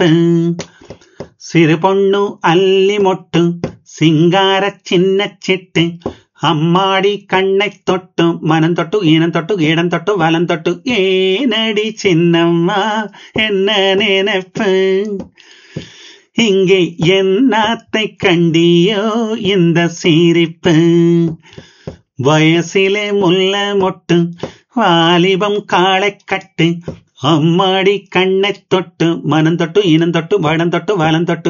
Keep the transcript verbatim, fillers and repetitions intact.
நினைப்பு. சிறு பொண்ணு அல்லி மொட்டு சிங்கார சின்ன சிட்டு அம்மாடி கண்ணை தொட்டு மனம் தொட்டு ஈனம் தொட்டு இடம் தொட்டு வலம் தொட்டு ஏனடி சின்னம்மா என்ன நினைப்பு. இங்கே என்னத்தை கண்டியோ இந்த சிரிப்பு. வயசிலே முல்ல மொட்டு வாலிபம் காளை கட்டு அம்மாடி கண்ணை தொட்டு மனம் தொட்டு இனம் தொட்டு வடம் தொட்டு வலம் தொட்டு